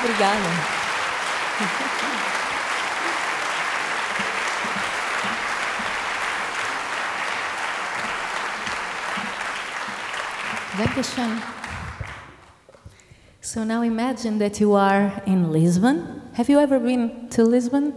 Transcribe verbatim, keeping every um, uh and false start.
obrigada. Dankeschön. So now imagine that you are in Lisbon. Have you ever been to Lisbon?